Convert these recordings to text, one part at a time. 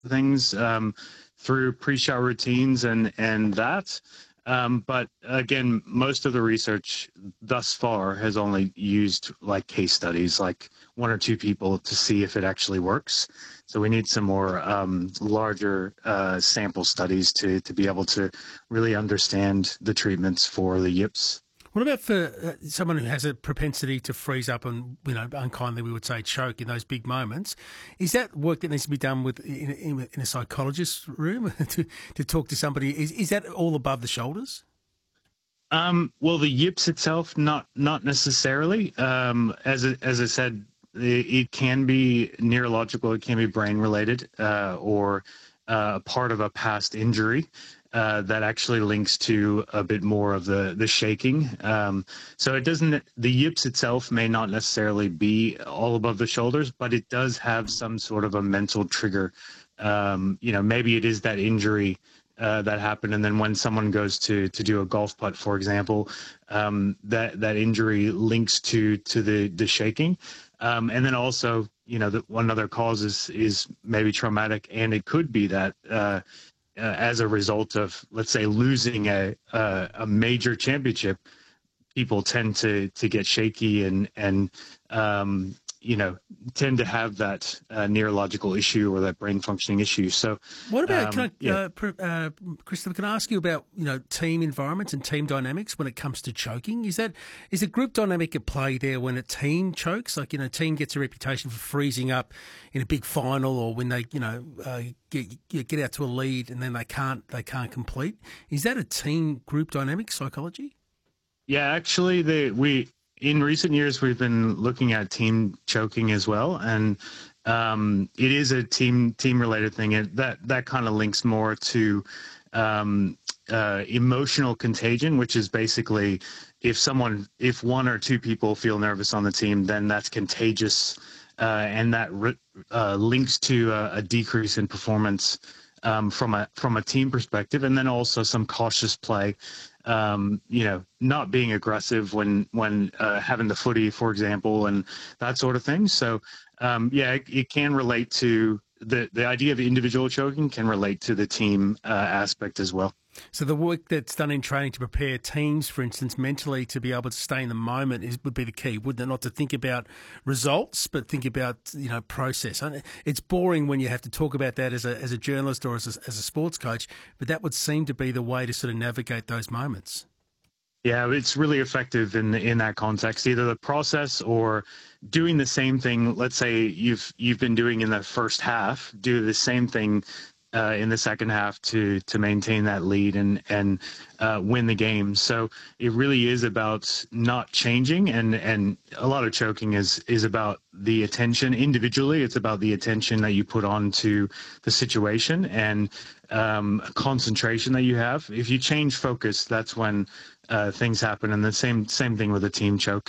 things through pre-shot routines and that. But again, most of the research thus far has only used like case studies, like one or two people to see if it actually works. So we need some more larger sample studies to be able to really understand the treatments for the yips. What about for someone who has a propensity to freeze up and, unkindly we would say choke in those big moments? Is that work that needs to be done in a psychologist's room to talk to somebody? Is that all above the shoulders? Well, the yips itself, not necessarily. As I said, it can be neurological, it can be brain related, or part of a past injury. That actually links to a bit more of the shaking. So it doesn't, the yips itself may not necessarily be all above the shoulders, but it does have some sort of a mental trigger. Maybe it is that injury that happened, and then when someone goes to do a golf putt, for example, that injury links to the shaking. And then also, one other cause is maybe traumatic, and it could be that as a result of, let's say, losing a major championship, people tend to get shaky and tend to have that neurological issue or that brain functioning issue. So, what about Christopher? Can I ask you about team environments and team dynamics when it comes to choking? Is a group dynamic at play there when a team chokes? Like a team gets a reputation for freezing up in a big final, or when they get out to a lead and then they can't complete. Is that a team group dynamic psychology? Yeah, actually, in recent years, we've been looking at team choking as well, and it is a team related thing. That kind of links more to emotional contagion, which is basically if one or two people feel nervous on the team, then that's contagious, and that links to a decrease in performance from a team perspective, and then also some cautious play. Not being aggressive when having the footy, for example, and that sort of thing. So, it can relate to the idea of individual choking can relate to the team aspect as well. So the work that's done in training to prepare teams, for instance, mentally to be able to stay in the moment would be the key, wouldn't it? Not to think about results, but think about process. It's boring when you have to talk about that as a journalist or as a sports coach, but that would seem to be the way to sort of navigate those moments. Yeah, it's really effective in that context, either the process or doing the same thing. Let's say you've been doing in the first half, do the same thing in the second half to maintain that lead and win the game. So it really is about not changing, and a lot of choking is about the attention individually. It's about the attention that you put onto the situation and concentration that you have. If you change focus, that's when things happen. And the same thing with a team choke.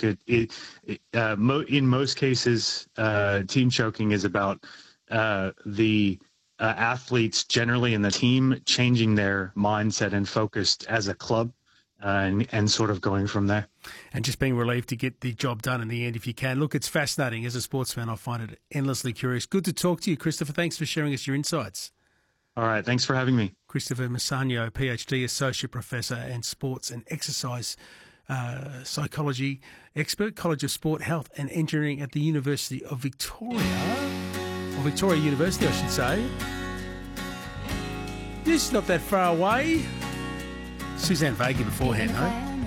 In most cases, team choking is about the athletes generally in the team changing their mindset and focused as a club, and sort of going from there. And just being relieved to get the job done in the end if you can. Look, it's fascinating. As a sports fan, I find it endlessly curious. Good to talk to you, Christopher. Thanks for sharing us your insights. All right. Thanks for having me. Christopher Massagno, PhD, Associate Professor and Sports and Exercise Psychology Expert, College of Sport, Health and Engineering at the University of Victoria. Or Victoria University, I should say. This is not that far away. Suzanne Vega beforehand, though.